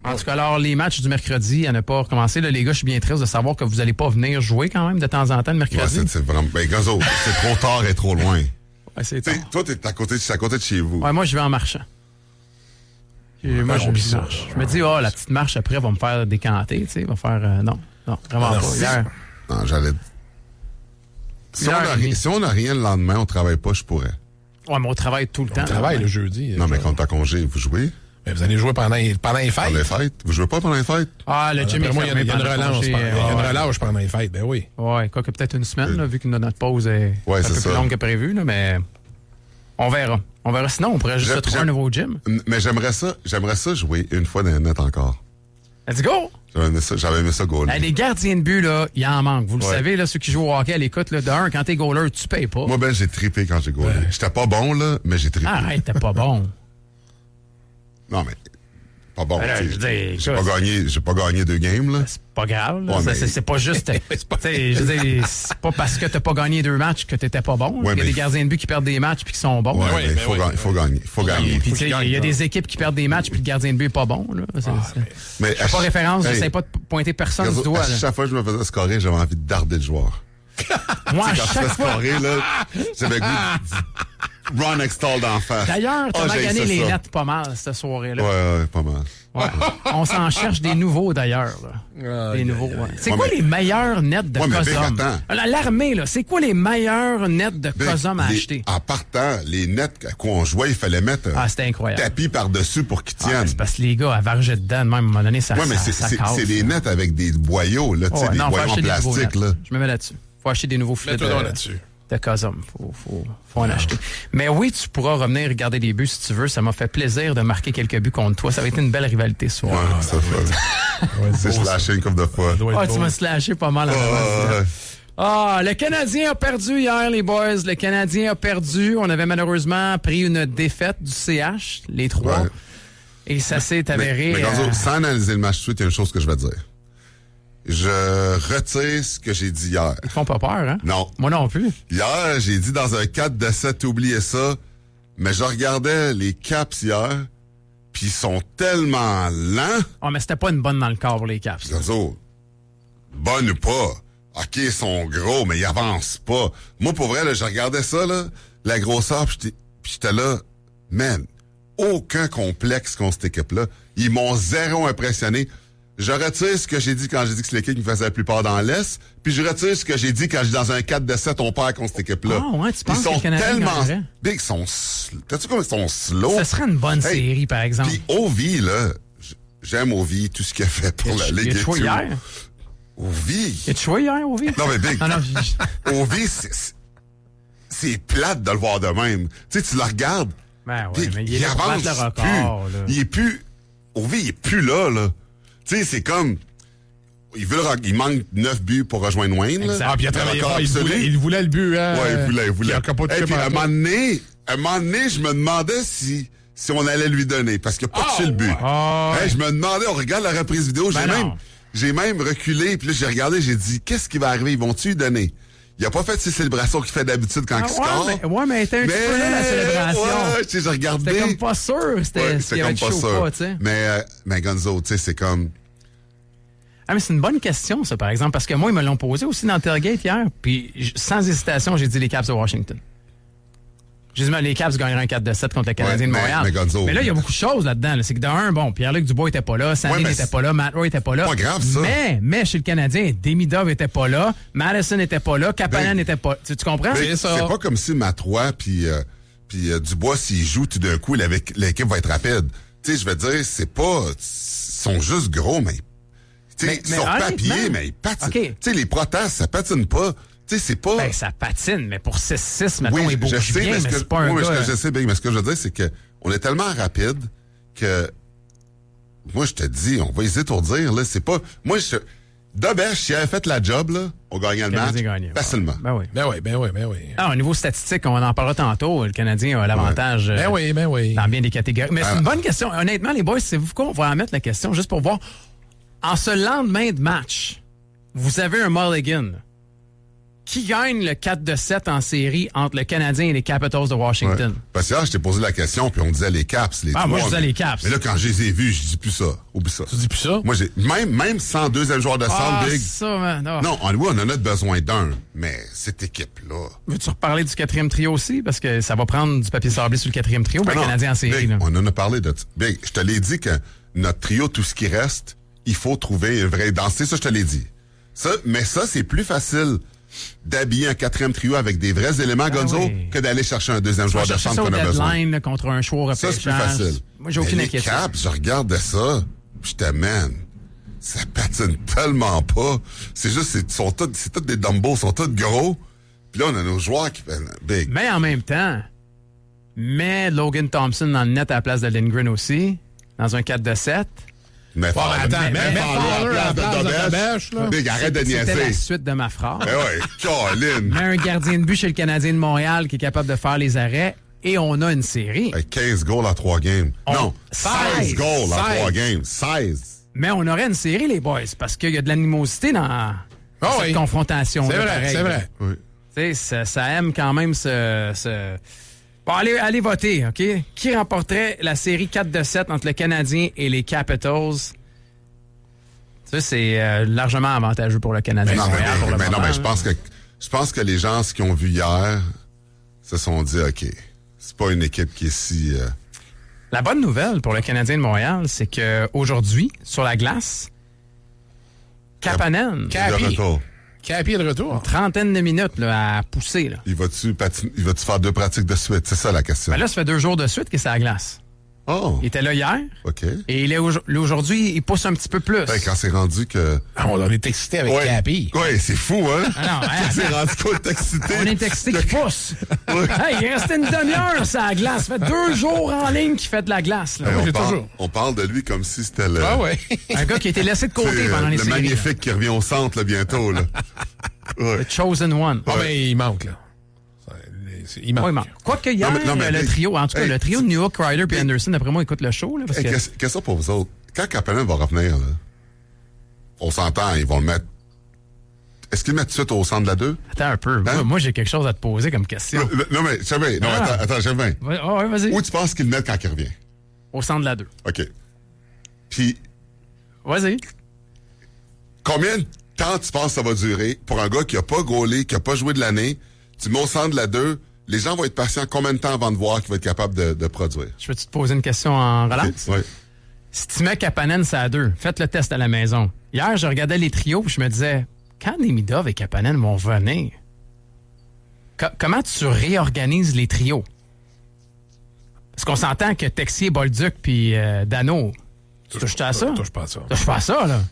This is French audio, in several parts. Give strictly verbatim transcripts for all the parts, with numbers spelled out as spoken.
En tout cas, alors, les matchs du mercredi à ne pas recommencer. Là, les gars, je suis bien triste de savoir que vous n'allez pas venir jouer quand même de temps en temps le mercredi. Ouais, c'est, c'est vraiment... Ben, Gonzo, c'est trop tard et trop loin. Ouais, c'est T'sais, toi, t'es à côté, c'est à côté de chez vous. Ouais, moi, je vais en marchant. Et ouais, moi, je, je, ça. je me dis, oh, la petite marche après va me faire décanter, tu sais, va faire... Euh, non, non, vraiment non, pas. Si... Hier... Non, j'allais... Si on, a, si on a rien le lendemain, on travaille pas, je pourrais. Ouais, mais on travaille tout le on temps. On travaille là, le jeudi. Non, mais quand t'as congé, vous jouez? Mais vous allez jouer pendant, pendant les fêtes. Pendant les fêtes? Vous jouez pas pendant les fêtes? Ah, le gym est moi, il y a, y a une relâche. Il y a une ouais. relâche pendant les fêtes, ben oui. Ouais, quoi que peut-être une semaine, là, vu que notre pause est ouais, un c'est peu ça. plus longue que prévu, là, mais on verra. On verra. Sinon, on pourrait juste J'aime, se trouver un nouveau gym. Mais j'aimerais ça, j'aimerais ça jouer une fois dans le net encore. Let's go! J'avais aimé ça, j'avais aimé ça goal. Hey, les gardiens de but, là, il en manque. Vous le ouais. savez, là, ceux qui jouent au hockey à l'écoute, là, d'un, quand t'es goaler, tu payes pas. Moi, ben, j'ai trippé quand j'ai goalé. Ouais. J'étais pas bon, là, mais j'ai trippé. Arrête, t'es pas bon. Non, mais... Pas bon. là, je dis, j'ai, pas gagné, j'ai pas gagné deux games, là. C'est pas grave, là. Ouais, ça, mais... c'est, c'est pas juste. c'est, pas, je dis, c'est pas parce que t'as pas gagné deux matchs que t'étais pas bon. Ouais, il y a mais... des gardiens de but qui perdent des matchs puis qui sont bons. Ouais, oui, mais il faut, oui, ga- oui. faut gagner. Il faut gagner. Puis, faut tu sais, il y a des équipes qui perdent des matchs puis le gardien de but est pas bon, là. C'est, ah, c'est... Mais je fais pas référence, hey, j'essaie pas de pointer personne Gazo, du doigt. À là. chaque fois que je me faisais scorer, j'avais envie de darder le joueur. Moi, à quand chaque je fois. scorer, là, j'avais goût de Ron Extall d'en face. D'ailleurs, t'as oh, gagné les ça. nets pas mal cette soirée-là. Ouais, ouais, pas mal. Ouais. On s'en cherche des nouveaux, d'ailleurs. Là. Ah, des nouveaux, yeah, ouais. yeah. C'est ouais, quoi mais... les meilleurs nets de ouais, Cosum? L'armée, là, c'est quoi les meilleurs nets de Ben, Cosum à les, acheter? En partant, les nets à quoi on jouait, il fallait mettre ah, c'était incroyable. tapis par-dessus pour qu'ils tiennent. Ah, c'est parce que les gars avaient vargé dedans, même à un moment donné, ça, ouais, mais ça, c'est, ça c'est, casse. c'est des nets avec des boyaux, là, tu sais, ouais, des non, boyaux en plastique, là. Je me mets là-dessus. Faut acheter des nouveaux filets de, là-dessus. de Cosum. Faut, faut, faut en acheter. Mais oui, tu pourras revenir regarder les buts si tu veux. Ça m'a fait plaisir de marquer quelques buts contre toi. Ça va être une belle rivalité ce soir. Ouais, ça fait. C'est slashé une couple de fois. Ah, tu m'as slashé pas mal. Oh, Ah, le Canadien a perdu hier, les boys. Le Canadien a perdu. On avait malheureusement pris une défaite du C H, les trois. Ouais. Et ça s'est avéré... Mais, mais Gonzo, euh... sans analyser le match tout de suite, il y a une chose que je vais dire. Je retire ce que j'ai dit hier. Ils font pas peur, hein? Non. Moi non plus. Hier, j'ai dit dans un quatre de sept, oubliez ça. Mais je regardais les Caps hier, puis ils sont tellement lents. Ah, oh, mais c'était pas une bonne dans le corps pour les Caps. Gonzo, bonne ou pas. OK, ils sont gros, mais ils avancent pas. Moi, pour vrai, là, je regardais ça, là, la grosseur, puis j'étais, puis j'étais là, man, aucun complexe contre cette équipe-là. Ils m'ont zéro impressionné. Je retire ce que j'ai dit quand j'ai dit que c'est l'équipe qui me faisait la plupart dans l'Est, puis je retire ce que j'ai dit quand j'ai dit dans un quatre de sept, on perd contre cette équipe-là. Ah, ouais, tu penses ils que sont le Canadien tellement gagnerait? big, ils sont, t'as-tu comme ils sont slow? Ça serait une bonne Hey, série, par exemple. Puis Ovi, là, j'aime Ovi, tout ce qu'il a fait pour la Ligue. Il a joué hier. Ovi. Il a joué hier, Ovi? Non, mais Big. Ah, non, je... Ovi, c'est, c'est plate de le voir de même. Tu sais, tu le regardes. Ben ouais, Big, mais il est il là pour avance battre le plus. record, là. Il est plus, Ovi, il est plus là, là. Tu sais, c'est comme, il veut le, il manque neuf buts pour rejoindre Wayne, là. Ah, puis il a travaillé fort, il voulait, il voulait le but, hein. Ouais, il voulait, il voulait. Il a capoté. Et puis, à un moment donné, à un moment donné, je me demandais si, si on allait lui donner, parce qu'il a pas Oh, touché le but. oh, Hey, je me demandais, on regarde la reprise vidéo, Ben j'ai non. même, j'ai même reculé, puis là, j'ai regardé, j'ai dit, qu'est-ce qui va arriver? Ils vont-tu lui donner? Il a pas fait ses célébrations qu'il fait d'habitude quand Ah, il score. ouais, mais, ouais, mais elle était un petit peu là, la célébration. Ouais, tu sais, j'ai regardé. C'était comme pas sûr, c'était, Ouais, s'il y avait comme du show ou pas, tu sais. Mais, euh, mais Gonzo, tu sais, c'est comme, Ah, mais c'est une bonne question, ça, par exemple, parce que moi, ils me l'ont posé aussi dans le tailgate hier, puis j- sans hésitation, j'ai dit les Caps de Washington. J'ai dit, mais les Caps gagneraient un quatre de sept contre le Canadien Ouais, de mais- Montréal. mais Gonzo- là, il y a beaucoup de choses là-dedans. Là. C'est que d'un, bon, Pierre-Luc Dubois était pas là, Sandy Ouais, mais n'était c'est- pas là, Matt Roy était pas là. Pas grave, ça. Mais, mais chez le Canadien, Demidov était pas là, Madison était pas là, Kapanen Ben, n'était pas. Tu, tu comprends? mais c'est pas comme si Matrois puis euh, puis euh, Dubois, s'il joue tout d'un coup, l'équipe l'équipe va être rapide. Tu sais, je veux dire, c'est pas, ils sont juste gros, mais tu sais, Mais- mais sur honnêtement- papier, mais ils patinent. OK. Tu sais, les protas, ça patine pas. Tu sais, c'est pas. Ben, ça patine, mais pour six six, mettons, oui, il bouge je sais, bien, mais, mais, ce que, c'est pas un oui, mais gars... ce que je sais, Big, mais ce que je veux dire, c'est que on est tellement rapide que moi, je te dis, on va les étourdir, là. C'est pas. Moi, je. Dobèche, s'il avait fait la job, là, on gagnait le match. Canadien gagnait, ouais. Facilement. Ben oui. Ben oui, ben oui, ben oui. Ah, au niveau statistique, on en parlera tantôt. Le Canadien a l'avantage Ben euh, oui, ben oui. dans bien des catégories. Mais c'est Ah. une bonne question. Honnêtement, les boys, c'est vous quoi? On va en mettre la question juste pour voir. En ce lendemain de match, vous avez un mulligan. qui gagne le quatre de sept en série entre le Canadien et les Capitals de Washington? Ouais. Parce que là, je t'ai posé la question, puis on disait les Caps, les Ah, trois. moi, je disais mais, les Caps. Mais là, quand je les ai vus, je dis plus ça. Oublie ça. Tu dis plus ça? Moi, j'ai même, même sans deuxième joueur de centre, Ah, Big. ça, man. Oh. Non, on, oui, on en a besoin d'un, mais cette équipe-là. Veux-tu reparler du quatrième trio aussi? Parce que ça va prendre du papier sablé sur le quatrième trio pour Ah le non, Canadien en série. Big, Là. on en a parlé de ça. Big, je te l'ai dit que notre trio, tout ce qui reste, il faut trouver une vraie identité. Ça, je te l'ai dit. Ça, mais ça, c'est plus facile d'habiller un quatrième trio avec des vrais éléments, Gonzo, oui. que d'aller chercher un deuxième joueur de chercher centre ça au qu'on a besoin. deadline là, contre un choix au Ça, c'est plus repêchage. facile. Moi, j'ai aucune Mais inquiétude. Les Caps, je regardais ça, puis je t'amène. Ça patine tellement pas. C'est juste, c'est, sont tous, c'est tous des Dumbo, ils sont tous gros. Puis là, on a nos joueurs qui font big. Mais en même temps, mets Logan Thompson dans le net à la place de Lindgren aussi, dans un quatre de sept. Mais Bon, attends, mais, mais, mais Fowler à la place de ta bêche, là. Big, arrête de C'était la niaiser. suite de ma phrase. Eh ouais, Colin. Mets un gardien de but chez le Canadien de Montréal qui est capable de faire les arrêts et on a une série. Hey, quinze goals en trois games. On- Non, seize. seize goals en seize. trois games. seize. Mais on aurait une série, les boys, parce qu'il y a de l'animosité dans, dans Ah cette oui. confrontation. C'est vrai, c'est vrai. Oui. Tu sais, ça, ça aime quand même ce... ce... Bon, allez, allez voter, OK? Qui remporterait la série quatre de sept entre le Canadien et les Capitals? Ça, c'est euh, largement avantageux pour le Canadien. Non, mais, Montréal pour le mais non, moment, mais je pense que je pense que les gens, ce qu'ils ont vu hier, se sont dit, OK, c'est pas une équipe qui est si... euh, La bonne nouvelle pour le Canadien de Montréal, c'est que aujourd'hui, sur la glace, Kapanen, de Capi. retour. Capi est de retour. trentaine de minutes là, à pousser. Là. Il va-tu patiner, il va-tu faire deux pratiques de suite? C'est ça la question. Ben là, ça fait deux jours de suite que c'est à la glace. Oh, Il était là hier, OK. et il est au- là, aujourd'hui, il pousse un petit peu plus. Ben, quand c'est rendu que... Ah, on est excité avec Ouais, Capi. ouais, c'est fou, hein? Ah non, hein, Quand c'est rendu qu'on est excité. on est excité qu'il pousse. Hey, il restait une demi-heure, ça, à la glace. Ça fait deux jours en ligne qu'il fait de la glace. Là. Hey, on, j'ai parle, toujours. on parle de lui comme si c'était le... Ah ouais. Un gars qui a été laissé de tu sais, côté pendant les le séries. magnifique qui revient au centre là, bientôt. Là. Ouais. là. The chosen one. Ah, mais il manque, là. Ça, c'est- Il manque. Oui, man. Quoique hier, Non, mais- non, mais- le trio, en tout cas, hey, le trio de Newhook, Ryder et Anderson, d'après moi, écoute le show. Là, parce Hey, que... qu'est-ce qu'est-ce que ça pour vous autres? Quand Kapanen va revenir, là, on s'entend, ils vont le mettre... Est-ce qu'ils le mettent tout de suite au centre de la deux? Attends un peu. Hein? Moi, moi, j'ai quelque chose à te poser comme question. Non, mais, Germain, non, Ah. attends, attends, Germain. Ouais, oh, ouais, vas-y. Où tu penses qu'ils le mettent quand il revient? Au centre de la deux. OK. Puis, Vas-y. combien de temps tu penses que ça va durer pour un gars qui a pas gaulé, qui a pas joué de l'année? Tu mets au centre de la deux, les gens vont être patients combien de temps avant de voir qu'il va être capable de, de produire? Je peux-tu te poser une question en relance? Oui. Si tu mets Kapanen, c'est à deux. Faites le test à la maison. Hier, je regardais les trios et je me disais, quand Nemidov et Kapanen vont venir, co- comment tu réorganises les trios? Parce qu'on s'entend que Texier, Bolduc puis euh, Dano, tu touches à ça? Touche pas à ça. Touche pas à ça, là.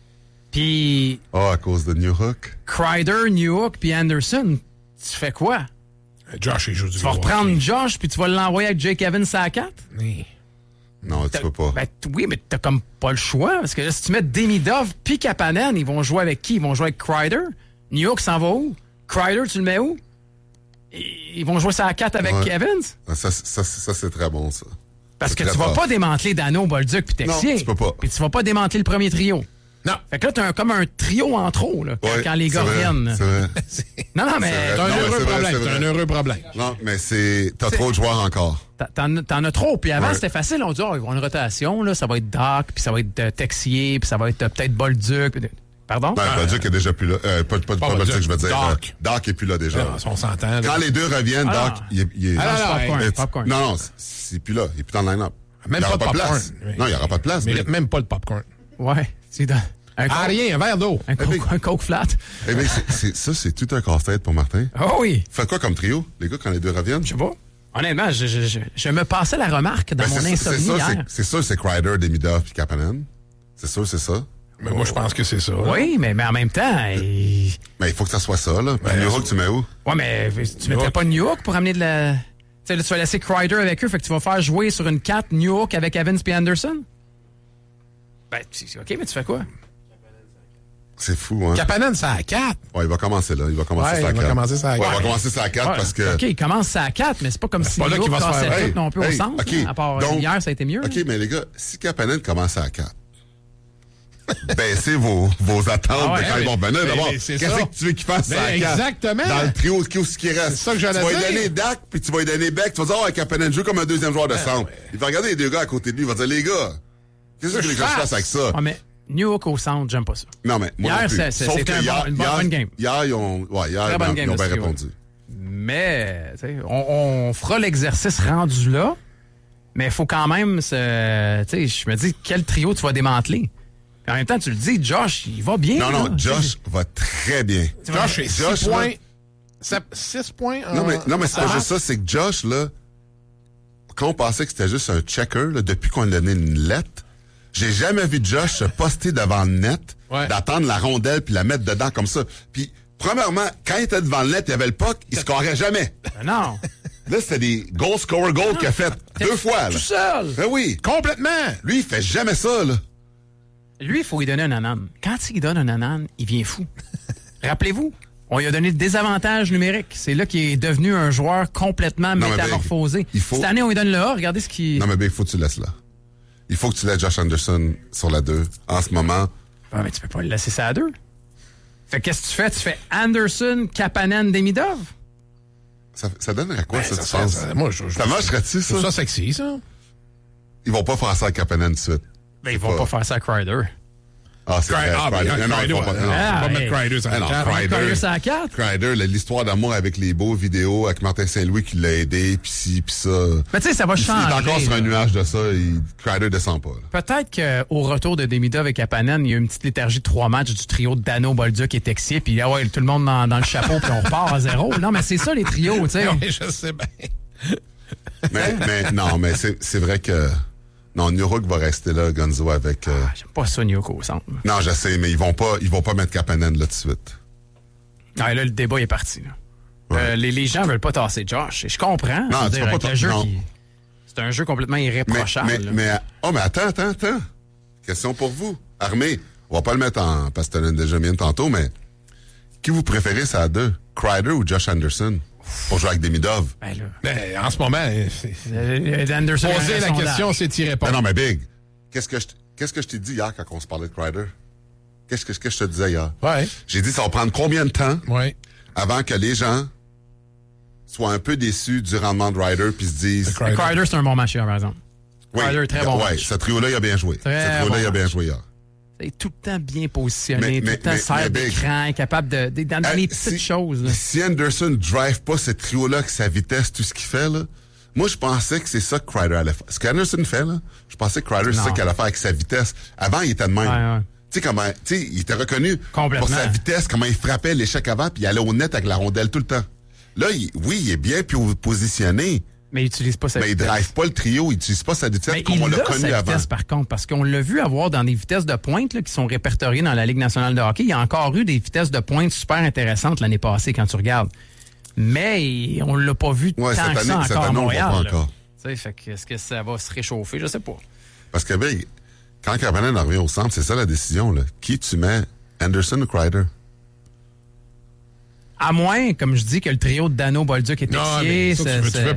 Puis Ah, à cause de New Hook? Crider, Newhook puis Anderson, tu fais quoi? Josh, il joue du Tu vas reprendre Josh puis tu vas l'envoyer avec Jake Evans à quatre? Oui. Non, tu peux pas. Ben, t- oui, mais t'as comme pas le choix. Parce que là, si tu mets Demidov puis Kapanen, ils vont jouer avec qui? Ils vont jouer avec Crider. New York s'en va où? Crider, tu le mets où? Ils vont jouer ça à quatre avec Ouais. Evans? Ça, ça, ça, ça, c'est très bon, ça. Parce C'est que très tu vas fort. pas démanteler Dano, Bolduc puis Texier. Non, tu peux pas. Puis tu vas pas démanteler le premier trio. Non. Fait que là, t'as un- comme un trio en trop, là, quand, Ouais, quand les c'est gars vrai, reviennent. C'est vrai. Non, non, mais C'est C'est un Non, mais heureux c'est vrai, problème. c'est C'est un vrai. heureux problème. Non, mais c'est... T'as trop de joueurs encore. t'en- t'en t'en as trop. Puis avant, Ouais. c'était facile. On dit, oh, ils vont une rotation, là. Ça va être Doc, puis ça va être euh, Texier, puis ça va être euh, peut-être Bolduc. puis- Pardon? Ben, Bolduc est déjà plus là. Euh, pas pas, pas, Pas Bolduc, Bolduc, je veux dire. Doc. Euh, Doc est plus là déjà. Non, on s'entend. là. Quand les deux reviennent, Ah, Doc, non. il est... Il est Ah, non, non, popcorn, Euh, popcorn. non, non, c'est- c'est plus là. Il est plus dans le line-up. Même il y aura pas de de popcorn. place. Oui. Non, il n'y aura pas de place. Il Mais, mérite même pas le popcorn. Ouais. C'est dans- un, Ah, coke, rien, un verre d'eau. un, coke, un coke flat. eh bien, c'est- c'est- ça, c'est tout un casse-tête pour Martin. Oh oui. Faites quoi comme trio, les gars, quand les deux reviennent? Je sais pas. Honnêtement, je, je, je, je me passais la remarque dans Ben, mon c'est ça, c'est insomnie ça, c'est- hier. c'est sûr, c'est Crider, Demidov puis Kapanen. C'est sûr, c'est ça. Mais moi, je pense que c'est ça. Oui, mais, mais en même temps, il... Mais il faut que ça soit ça, là. Puis Ben, New ça- Hook, tu mets où? ouais, mais tu mettrais pas New York pour amener de la... Tu sais, là, tu vas laisser Crider avec eux, fait que tu vas faire jouer sur une quatre New York avec Evans et Anderson? Ben, c'est- OK, mais tu fais quoi? C'est fou, hein? Kapanen, c'est à quatre. Ouais, il va commencer là. Il va commencer Ouais, ça à il va quatre. commencer ça à Ouais, il va quatre. commencer ça à quatre Ouais, parce que... OK, il commence ça à quatre, mais c'est pas comme si pas New là qu'il York va se faire- cassait Hey, tout non plus hey, au centre. OK, hein, à part donc- hier, ça a été mieux. OK, là. mais les gars, si Kapanen commence à quatre, baisser vos, vos attentes Ah ouais, de quand ouais, ils vont venir. mais- D'abord, mais c'est qu'est-ce ça. que tu veux qu'ils fassent Ben, à la carte? exactement. Dans le trio, ce qui reste. C'est ça que j'allais Tu vas lui dire. donner Dak, puis tu vas lui donner Beck. Tu vas dire, oh, Kapanen joue comme un deuxième joueur de centre. Il va regarder les deux gars à côté de lui. Il va dire, les gars, qu'est-ce que tu veux que je fasse avec ça? Ah, mais New York au centre, j'aime pas ça. Non, mais moi Hier, non plus. c'est- c'est- Sauf c'était que un hier, bon- une bonne- hier- bonne game. Hier, ils ont, ouais, hier, Très ils bonne ont- game ils ont de bien trio, répondu. Mais, tu sais, on, on fera l'exercice rendu là, mais il faut quand même se. Tu sais, je me dis, quel trio tu vas démanteler? Puis en même temps, tu le dis, Josh, il va bien. Non, non, là. Josh va très bien. Josh, est Josh, six là- points. six points en... Non, mais, non, mais c'est pas en juste ça, c'est que Josh, là, quand on pensait que c'était juste un checker, là, depuis qu'on lui a donné une lettre, j'ai jamais vu Josh se poster devant le net, Ouais. d'attendre la rondelle puis la mettre dedans comme ça. Puis, premièrement, quand il était devant le net, il y avait le puck, il scorait jamais. Ben non. Là, c'était des goal scorer goal qu'il a fait deux fois, là. Tout seul. Ben oui. Complètement. Lui, il fait jamais ça, là. Lui, il faut lui donner un anane. Quand il donne un anane, il vient fou. Rappelez-vous, on lui a donné le désavantage numérique. C'est là qu'il est devenu un joueur complètement Non, mais métamorphosé. ben, il faut- Cette année, on lui donne le A. Regardez ce qu'il... Non, mais ben, il faut que tu laisses là. Il faut que tu laisses Josh Anderson sur la deux. En ce moment, Ah, mais tu peux pas le laisser ça à deux. Fait que qu'est-ce que tu fais? Tu fais Anderson, Kapanen, Demidov? ça, ça donnerait quoi, Ben, ça, ça, tu ça, penses? ça- moi, je, je, Ça marcherait-tu, je trouve ça? ça sexy, ça. Ils vont pas faire ça à Kapanen tout de suite. Ben, ils vont pas faire ça à Crider. Ah, c'est vrai. Ah, ben, Crider. Non, non, Crider, ils vont pas. ouais. non. Ah, Pas hey. mettre Crider sur Ah, la non, carte. Crider. Crider, c'est à quatre. Crider, là, l'histoire d'amour avec les beaux vidéos, avec Martin Saint-Louis qui l'a aidé, pis ci, pis ça. Mais tu sais, ça va Il, il changer. est encore sur un là. nuage de ça, il, Crider descend pas. là. Peut-être qu'au retour de Demidov et Kapanen, il y a une petite léthargie de trois matchs du trio de Dano, Bolduc et Texier, puis ah ouais, tout le monde dans, dans le chapeau, puis on repart à zéro. Non, mais c'est ça, les trios, tu sais. Oui, je sais bien. Mais, mais non, mais c'est c'est vrai que... Non, New York va rester là, Gonzo, avec... euh, Ah, J'aime pas ça, New York au centre. Non, je sais, mais ils vont pas, ils vont pas mettre Kapanen là tout de suite. Ah, là, le débat est parti. Là. Ouais. Euh, les, les gens veulent pas tasser Josh. Et je comprends. Non, Je veux tu dire, vas pas avec ta- le jeu non. qui... C'est un jeu complètement Mais, irréprochable. mais, là. mais, oh, mais attends, attends, attends. Question pour vous. Armée, on va pas le mettre en, parce que tu déjà mis tantôt, mais qui vous préférez, ça à deux? Crider ou Josh Anderson? Pour jouer avec Demidov? Ben, là, Ben, en ce moment, c'est- euh, Anderson poser a la son question, âge. c'est y Ben répondre. non, mais Big, qu'est-ce que je, t- qu'est-ce que je t'ai dit hier quand on se parlait de Crider? Qu'est-ce que, qu'est-ce que je te disais hier? Ouais, J'ai dit, ça va prendre combien de temps ouais. avant que les gens soient un peu déçus du rendement de Ryder puis se disent... Crider. Crider, c'est un bon match hier, par exemple. Oui, Crider, très bon ouais, match. ce trio-là, il a bien joué. Très ce trio-là, bon il a bien match. joué hier. Il est tout le temps bien positionné, Mais- tout mais- le temps mais- serre mais Big, d'écran, est capable de, de- dans, dans Hey, les petites si- choses. Là. Si Anderson drive pas ce trio-là avec sa vitesse, tout ce qu'il fait, là, moi, je pensais que c'est ça que Crider allait faire. Ce qu'Anderson fait, là, je pensais que Crider, c'est Non. ça qu'il allait faire avec sa vitesse. Avant, il était de même. Ouais, ouais. Tu sais, comment, tu sais, il était reconnu Complètement. pour sa vitesse, comment il frappait l'échec avant, puis il allait au net avec la rondelle tout le temps. Là, il- oui, il est bien puis positionné, Mais il utilise pas sa mais il vitesse. drive pas le trio, il utilise pas sa vitesse Mais comme il on l'a a connu sa avant. vitesse, par contre, parce qu'on l'a vu avoir dans des vitesses de pointe là, qui sont répertoriées dans la Ligue nationale de hockey. Il y a encore eu des vitesses de pointe super intéressantes l'année passée quand tu regardes. Mais on l'a pas vu Ouais, tant cette que ça année- cette encore à année, on le voit Montréal. pas là. encore. Tu sais, fait que est-ce que ça va se réchauffer? Je sais pas. Parce que, Big, quand Kapanen en revient au centre, c'est ça la décision, là. Qui tu mets, Anderson ou Crider? À moins, comme je dis, que le trio de Dano, Bolduc et Non, Texier... mais ça, tu c'est- veux, tu c'est- veux